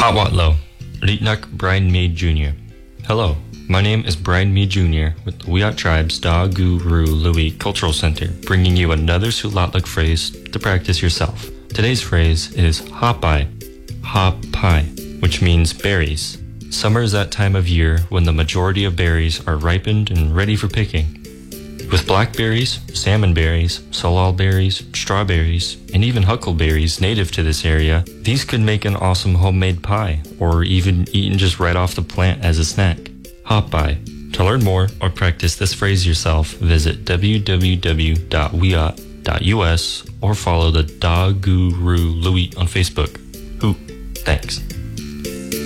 Hawatlo, Ritnak Brian Mead Jr. Hello, my name is Brian Mead Jr. with the Wiyot Tribe's Da Guru Louie Cultural Center, bringing you another Sulatluk phrase to practice yourself. Today's phrase is hapai, which means berries. Summer is that time of year when the majority of berries are ripened and ready for picking. With blackberries, salmon berries, salal berries, strawberries, and even huckleberries native to this area, these could make an awesome homemade pie, or even eaten just right off the plant as a snack. Hapai. To learn more or practice this phrase yourself, visit www.wiyot.us or follow the Da Guru Louie on Facebook. Thanks.